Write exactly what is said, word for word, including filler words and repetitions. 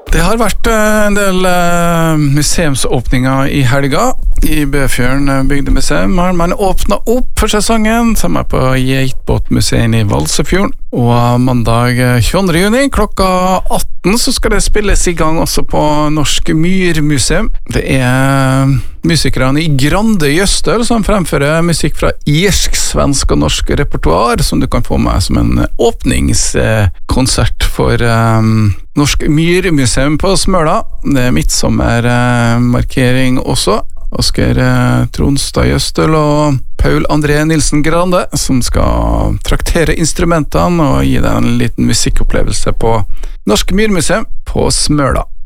Det har vært en del museumsåpninger i helga. I Bøfjorden bygdemuseum har man åpnet opp for sesongen, som er på Geitbåtmuseet i Valsøyfjorden. Og mandag tjueandre juni klokka atten så skal det spilles i gang også på Norsk Myrmuseum. Det er musikerne i Grande Jøstøl som fremfører musikk fra irsk, svensk og norsk repertoar, som du kan få med som en åpningskonsert for um, Norsk Myrmuseum på Smøla. Det er midtsommermarkering også. Oskar eh, Tronstad Jøstøl og Paul André Nilsen Grande som skal traktere instrumentene og gi deg en liten musikkopplevelse på Norsk Myrmuseum på Smøla.